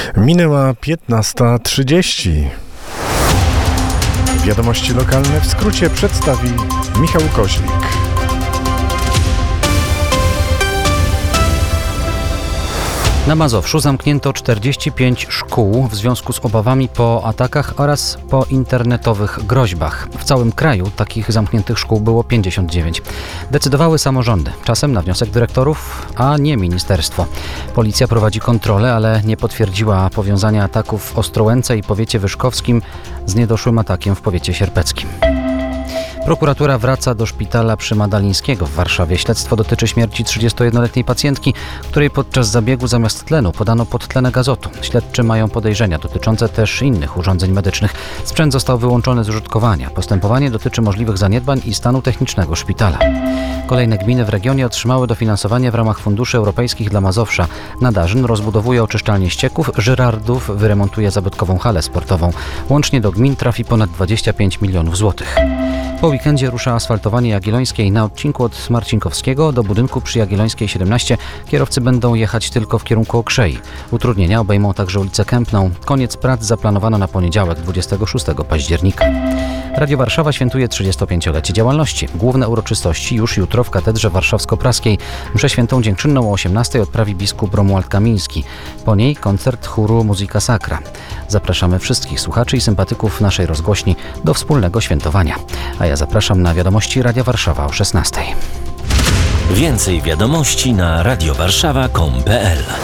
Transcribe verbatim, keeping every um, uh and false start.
Minęła piętnasta trzydzieści. Wiadomości lokalne w skrócie przedstawi Michał Koźlik. Na Mazowszu zamknięto czterdzieści pięć szkół w związku z obawami po atakach oraz po internetowych groźbach. W całym kraju takich zamkniętych szkół było pięćdziesiąt dziewięć. Decydowały samorządy, czasem na wniosek dyrektorów, a nie ministerstwo. Policja prowadzi kontrolę, ale nie potwierdziła powiązania ataków w Ostrołęce i powiecie wyszkowskim z niedoszłym atakiem w powiecie sierpeckim. Prokuratura wraca do szpitala przy Madalińskiego w Warszawie. Śledztwo dotyczy śmierci trzydziestojednoletniej pacjentki, której podczas zabiegu zamiast tlenu podano podtlenek azotu. Śledczy mają podejrzenia dotyczące też innych urządzeń medycznych. Sprzęt został wyłączony z użytkowania. Postępowanie dotyczy możliwych zaniedbań i stanu technicznego szpitala. Kolejne gminy w regionie otrzymały dofinansowanie w ramach funduszy europejskich dla Mazowsza. Nadarzyn rozbudowuje oczyszczalnię ścieków, Żyrardów wyremontuje zabytkową halę sportową. Łącznie do gmin trafi ponad dwadzieścia pięć milionów złotych. Po weekendzie rusza asfaltowanie Jagiellońskiej. Na odcinku od Marcinkowskiego do budynku przy Jagiellońskiej siedemnaście kierowcy będą jechać tylko w kierunku Okrzei. Utrudnienia obejmą także ulicę Kępną. Koniec prac zaplanowano na poniedziałek, dwudziestego szóstego października. Radio Warszawa świętuje trzydziestopięciolecie działalności. Główne uroczystości już jutro w Katedrze Warszawsko-Praskiej. Mszę świętą dziękczynną o osiemnastej odprawi biskup Romuald Kamiński. Po niej koncert chóru Muzyka Sacra. Zapraszamy wszystkich słuchaczy i sympatyków naszej rozgłośni do wspólnego świętowania. A ja zapraszam na wiadomości Radia Warszawa o szesnastej. Więcej wiadomości na radiowarszawa kropka com kropka pe el.